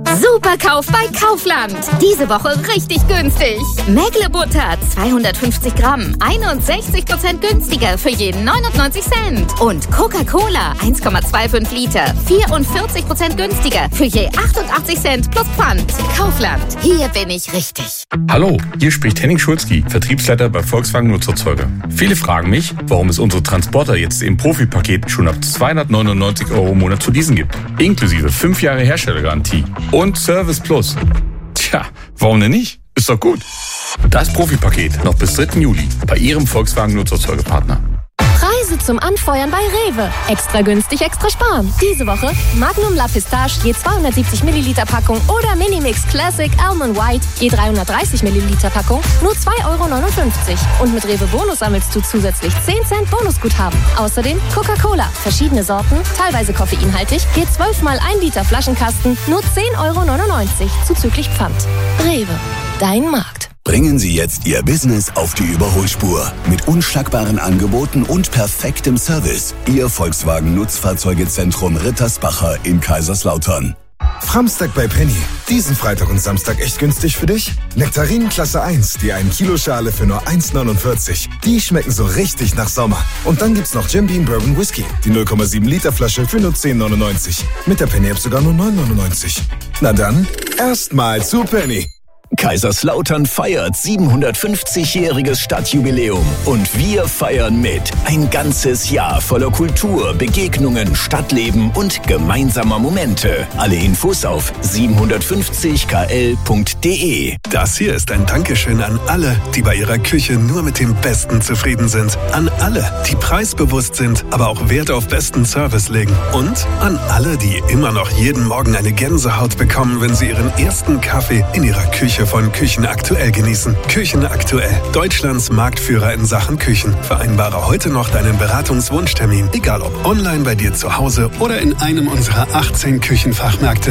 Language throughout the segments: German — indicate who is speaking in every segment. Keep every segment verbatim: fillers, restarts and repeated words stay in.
Speaker 1: Superkauf bei Kaufland. Diese Woche richtig günstig. Mägle-Butter zweihundertfünfzig Gramm, einundsechzig Prozent günstiger für jeden neunundneunzig Cent. Und Coca-Cola eins Komma fünfundzwanzig Liter, vierundvierzig Prozent günstiger für je achtundachtzig Cent plus Pfand. Kaufland, hier bin ich richtig.
Speaker 2: Hallo, hier spricht Henning Schulzki, Vertriebsleiter bei Volkswagen Nutzerzeuger. Viele fragen mich, warum es unsere Transporter jetzt im Profi-Paket schon ab zweihundertneunundneunzig Euro im Monat zu leasen gibt. Inklusive fünf Jahre Herstellergarantie und Service Plus. Tja, warum denn nicht? Ist doch gut. Das Profi-Paket noch bis dritten Juli bei Ihrem Volkswagen Nutzerzeugerpartner.
Speaker 3: Preise zum Anfeuern bei Rewe. Extra günstig, extra sparen. Diese Woche Magnum La Pistache je zweihundertsiebzig Milliliter Packung oder Minimix Classic Almond White je dreihundertdreißig Milliliter Packung nur zwei Euro neunundfünfzig. Und mit Rewe Bonus sammelst du zusätzlich zehn Cent Bonusguthaben. Außerdem Coca-Cola, verschiedene Sorten, teilweise koffeinhaltig, je zwölf mal ein Liter Flaschenkasten, nur zehn Euro neunundneunzig, zuzüglich Pfand. Rewe, dein Markt.
Speaker 4: Bringen Sie jetzt Ihr Business auf die Überholspur. Mit unschlagbaren Angeboten und perfektem Service. Ihr Volkswagen Nutzfahrzeugezentrum Rittersbacher in Kaiserslautern.
Speaker 5: Framstag bei Penny. Diesen Freitag und Samstag echt günstig für dich? Nektarinen Klasse eins, die ein Kilo Schale für nur eins neunundvierzig. Die schmecken so richtig nach Sommer. Und dann gibt's noch Jim Beam Bourbon Whisky. Die null Komma sieben Liter Flasche für nur zehn neunundneunzig. Mit der Penny App sogar nur neun neunundneunzig. Na dann, erstmal zu Penny.
Speaker 4: Kaiserslautern feiert siebenhundertfünfzigjähriges Stadtjubiläum und wir feiern mit. Ein ganzes Jahr voller Kultur, Begegnungen, Stadtleben und gemeinsamer Momente. Alle Infos auf siebenhundertfünfzig k l punkt d e.
Speaker 6: Das hier ist ein Dankeschön an alle, die bei ihrer Küche nur mit dem Besten zufrieden sind. An alle, die preisbewusst sind, aber auch Wert auf besten Service legen. Und an alle, die immer noch jeden Morgen eine Gänsehaut bekommen, wenn sie ihren ersten Kaffee in ihrer Küche von Küchen Aktuell genießen. Küchen Aktuell, Deutschlands Marktführer in Sachen Küchen. Vereinbare heute noch deinen Beratungswunschtermin, egal ob online bei dir zu Hause oder in einem unserer achtzehn Küchenfachmärkte.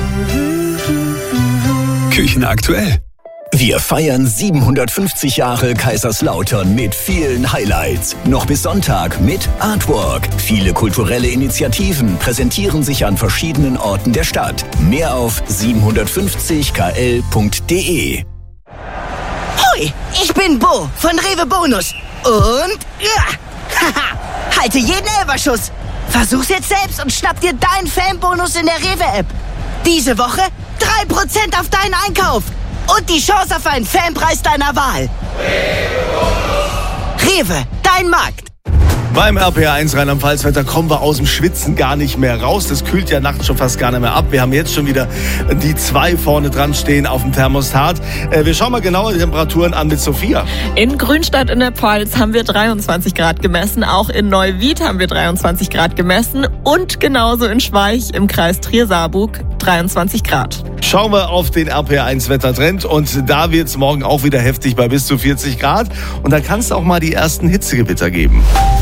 Speaker 6: Küchen Aktuell.
Speaker 4: Wir feiern siebenhundertfünfzig Jahre Kaiserslautern mit vielen Highlights. Noch bis Sonntag mit Artwork. Viele kulturelle Initiativen präsentieren sich an verschiedenen Orten der Stadt. Mehr auf siebenhundertfünfzig k l punkt d e.
Speaker 7: Hoi, ich bin Bo von Rewe Bonus. Und ja, haha, halte jeden Elberschuss. Versuch's jetzt selbst und schnapp dir deinen Fanbonus in der Rewe-App. Diese Woche drei Prozent auf deinen Einkauf. Und die Chance auf einen Fanpreis deiner Wahl. Rewe, dein Markt.
Speaker 8: Beim R P R eins Rheinland-Pfalz-Wetter kommen wir aus dem Schwitzen gar nicht mehr raus. Das kühlt ja nachts schon fast gar nicht mehr ab. Wir haben jetzt schon wieder die zwei vorne dran stehen auf dem Thermostat. Wir schauen mal genauer die Temperaturen an mit Sophia.
Speaker 9: In Grünstadt in der Pfalz haben wir dreiundzwanzig Grad gemessen. Auch in Neuwied haben wir dreiundzwanzig Grad gemessen. Und genauso in Schweich im Kreis Trier-Saarburg dreiundzwanzig Grad.
Speaker 8: Schauen wir auf den R P R eins Wettertrend. Und da wird es morgen auch wieder heftig bei bis zu vierzig Grad. Und da kann es auch mal die ersten Hitzegewitter geben.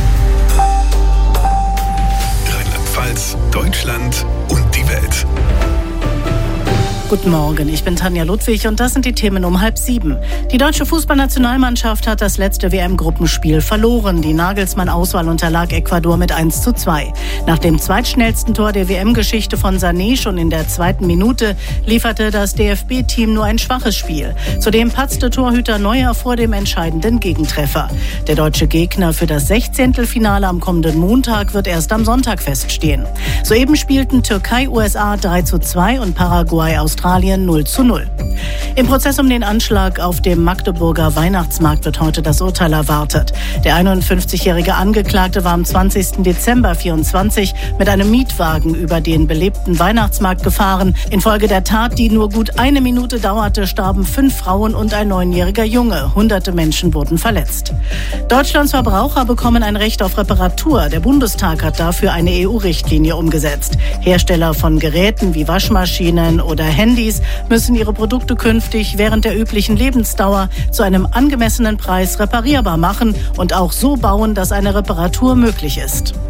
Speaker 6: Deutschland und die Welt.
Speaker 10: Guten Morgen, ich bin Tanja Ludwig und das sind die Themen um halb sieben. Die deutsche Fußballnationalmannschaft hat das letzte W M-Gruppenspiel verloren. Die Nagelsmann-Auswahl unterlag Ecuador mit eins zu zwei. Nach dem zweitschnellsten Tor der W M-Geschichte von Sané schon in der zweiten Minute lieferte das D F B-Team nur ein schwaches Spiel. Zudem patzte Torhüter Neuer vor dem entscheidenden Gegentreffer. Der deutsche Gegner für das Sechzehntelfinale am kommenden Montag wird erst am Sonntag feststehen. Soeben spielten Türkei U S A drei zu zwei und Paraguay Australien null zu null. Im Prozess um den Anschlag auf dem Magdeburger Weihnachtsmarkt wird heute das Urteil erwartet. Der einundfünfzigjährige Angeklagte war am zwanzigsten Dezember vierundzwanzig mit einem Mietwagen über den belebten Weihnachtsmarkt gefahren. Infolge der Tat, die nur gut eine Minute dauerte, starben fünf Frauen und ein neunjähriger Junge. Hunderte Menschen wurden verletzt. Deutschlands Verbraucher bekommen ein Recht auf Reparatur. Der Bundestag hat dafür eine E U-Richtlinie umgesetzt. Hersteller von Geräten wie Waschmaschinen oder Handys müssen ihre Produkte künftig während der üblichen Lebensdauer zu einem angemessenen Preis reparierbar machen und auch so bauen, dass eine Reparatur möglich ist.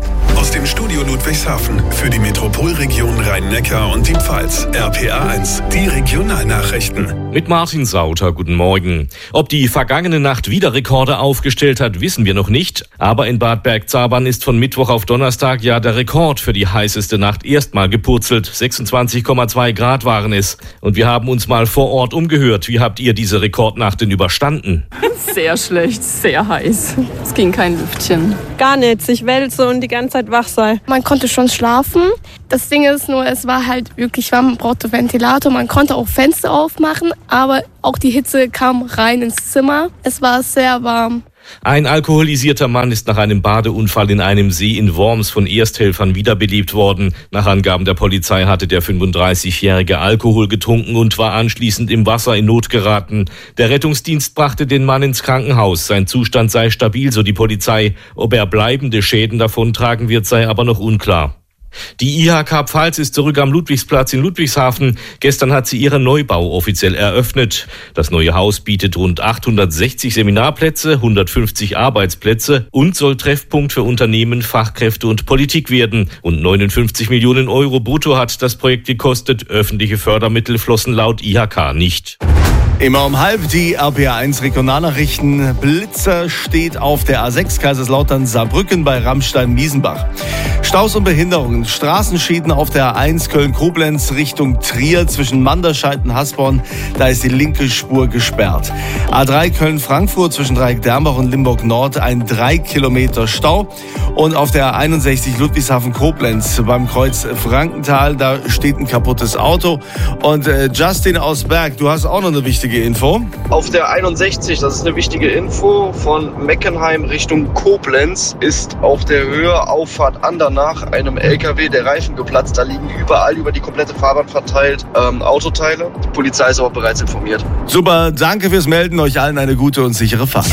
Speaker 6: Aus dem Studio Ludwigshafen für die Metropolregion Rhein-Neckar und die Pfalz. R P R eins, die Regionalnachrichten.
Speaker 11: Mit Martin Sauter, guten Morgen. Ob die vergangene Nacht wieder Rekorde aufgestellt hat, wissen wir noch nicht. Aber in Bad Bergzabern ist von Mittwoch auf Donnerstag ja der Rekord für die heißeste Nacht erstmal gepurzelt. sechsundzwanzig Komma zwei Grad waren es. Und wir haben uns mal vor Ort umgehört. Wie habt ihr diese Rekordnacht denn überstanden?
Speaker 12: Sehr schlecht, sehr heiß. Es ging kein Lüftchen.
Speaker 13: Gar nichts. Ich wälze und die ganze Zeit wach sei.
Speaker 14: Man konnte schon schlafen. Das Ding ist nur, es war halt wirklich warm. Man brauchte Ventilator. Man konnte auch Fenster aufmachen, aber auch die Hitze kam rein ins Zimmer. Es war sehr warm.
Speaker 11: Ein alkoholisierter Mann ist nach einem Badeunfall in einem See in Worms von Ersthelfern wiederbelebt worden. Nach Angaben der Polizei hatte der fünfunddreißigjährige Alkohol getrunken und war anschließend im Wasser in Not geraten. Der Rettungsdienst brachte den Mann ins Krankenhaus. Sein Zustand sei stabil, so die Polizei. Ob er bleibende Schäden davontragen wird, sei aber noch unklar. Die I H K Pfalz ist zurück am Ludwigsplatz in Ludwigshafen. Gestern hat sie ihren Neubau offiziell eröffnet. Das neue Haus bietet rund achthundertsechzig Seminarplätze, hundertfünfzig Arbeitsplätze und soll Treffpunkt für Unternehmen, Fachkräfte und Politik werden. Rund neunundfünfzig Millionen Euro brutto hat das Projekt gekostet. Öffentliche Fördermittel flossen laut I H K nicht.
Speaker 8: Immer um halb die R P R eins Regionalnachrichten. Blitzer steht auf der A sechs Kaiserslautern-Saarbrücken bei Rammstein-Miesenbach. Staus und Behinderungen, Straßenschäden auf der A eins Köln-Koblenz Richtung Trier zwischen Manderscheid und Hasborn. Da ist die linke Spur gesperrt. A drei Köln-Frankfurt zwischen Dreieck-Dernbach und Limburg-Nord ein drei Kilometer Stau. Und auf der A einundsechzig Ludwigshafen-Koblenz beim Kreuz Frankenthal, da steht ein kaputtes Auto. Und äh, Justin aus Berg, du hast auch noch eine wichtige Info.
Speaker 15: Auf der einundsechzig, das ist eine wichtige Info, von Meckenheim Richtung Koblenz ist auf der Höhe Auffahrt Andernach einem L K W der Reifen geplatzt. Da liegen überall über die komplette Fahrbahn verteilt ähm, Autoteile. Die Polizei ist aber bereits informiert.
Speaker 8: Super, danke fürs Melden. Euch allen eine gute und sichere Fahrt.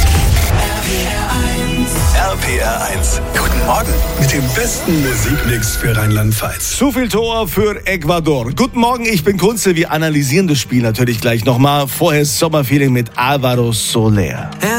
Speaker 6: R P R eins. Guten Morgen mit dem besten Musikmix für Rheinland-Pfalz.
Speaker 8: Zu viel Tor für Ecuador. Guten Morgen, ich bin Kunze. Wir analysieren das Spiel natürlich gleich nochmal. Vorher Sommerfeeling mit Alvaro Soler.